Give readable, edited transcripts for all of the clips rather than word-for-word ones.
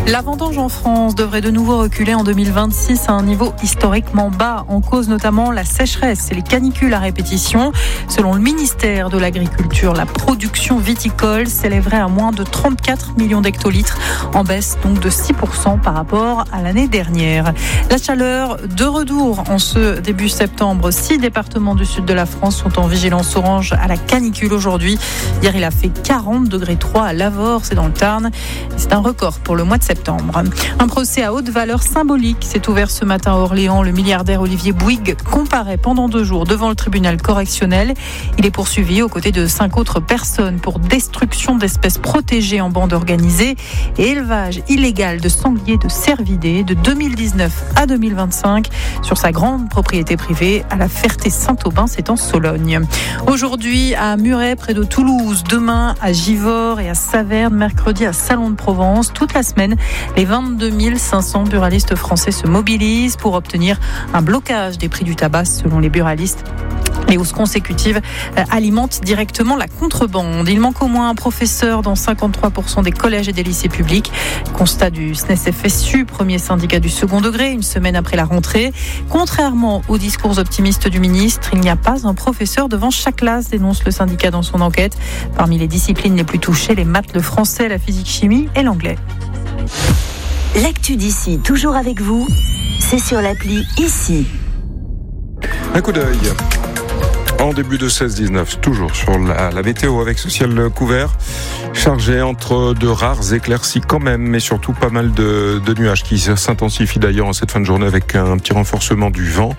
La vendange en France devrait de nouveau reculer en 2026 à un niveau historiquement bas, en cause notamment la sécheresse et les canicules à répétition. Selon le ministère de l'Agriculture, la production viticole s'élèverait à moins de 34 millions d'hectolitres, en baisse donc de 6% par rapport à l'année dernière. La chaleur de retour en ce début septembre. 6 départements du sud de la France sont en vigilance orange à la canicule aujourd'hui. Hier, il a fait 40,3 degrés à Lavore, c'est dans le Tarn. C'est un record pour le mois de septembre. Un procès à haute valeur symbolique s'est ouvert ce matin à Orléans. Le milliardaire Olivier Bouygues comparaît pendant 2 jours devant le tribunal correctionnel. Il est poursuivi aux côtés de 5 autres personnes pour destruction d'espèces protégées en bande organisée et élevage illégal de sangliers de cervidés de 2019 à 2025 sur sa grande propriété privée à la Ferté-Saint-Aubin, c'est en Sologne. Aujourd'hui à Muret, près de Toulouse, demain à Givors et à Saverne, mercredi à Salon de Provence. Toute la semaine, les 22 500 buralistes français se mobilisent pour obtenir un blocage des prix du tabac selon les buralistes. Les hausses consécutives alimentent directement la contrebande. Il manque au moins un professeur dans 53% des collèges et des lycées publics. Constat du SNES-FSU, premier syndicat du second degré, une semaine après la rentrée. Contrairement aux discours optimistes du ministre, il n'y a pas un professeur devant chaque classe, dénonce le syndicat dans son enquête. Parmi les disciplines les plus touchées, les maths, le français, la physique-chimie et l'anglais. L'actu d'ici, toujours avec vous, c'est sur l'appli Ici. Un coup d'œil. En début de 16-19, toujours sur la météo avec ce ciel couvert, chargé entre de rares éclaircies quand même, mais surtout pas mal de nuages qui s'intensifient d'ailleurs en cette fin de journée avec un petit renforcement du vent.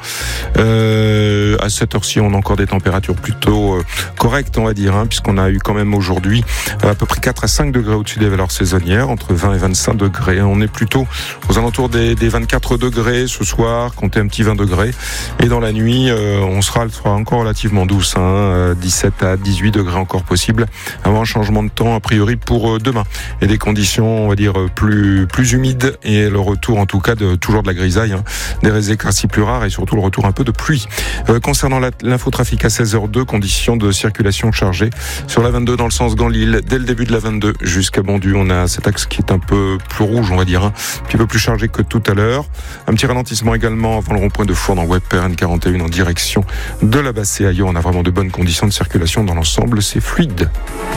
À cette heure-ci, on a encore des températures plutôt correctes, on va dire, puisqu'on a eu quand même aujourd'hui à peu près 4 à 5 degrés au-dessus des valeurs saisonnières, entre 20 et 25 degrés. On est plutôt aux alentours des 24 degrés ce soir, comptez un petit 20 degrés. Et dans la nuit, on sera encore relativement douce, 17 à 18 degrés encore possible, avant un changement de temps a priori pour demain. Et des conditions, on va dire, plus humides et le retour en tout cas toujours de la grisaille, des éclaircies plus rares et surtout le retour un peu de pluie. Concernant l'infotrafic à 16h02, conditions de circulation chargées sur la 22 dans le sens Gand-Lille, dès le début de la 22 jusqu'à Bondu, on a cet axe qui est un peu plus rouge, on va dire, un petit peu plus chargé que tout à l'heure. Un petit ralentissement également avant le rond-point de Four dans Webper N41 en direction de la Bassée. Ailleurs, on a vraiment de bonnes conditions de circulation dans l'ensemble, c'est fluide.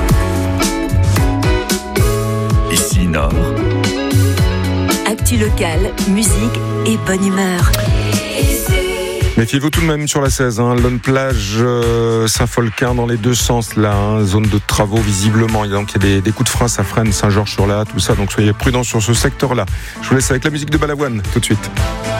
Ici Nord. Actu locale, musique et bonne humeur. Méfiez-vous tout de même sur la 16, Lonne Plage, Saint-Folquin dans les deux sens là, zone de travaux visiblement. Donc il y a des coups de frein, ça freine, Saint-Georges sur la, tout ça. Donc soyez prudents sur ce secteur-là. Je vous laisse avec la musique de Balavoine tout de suite.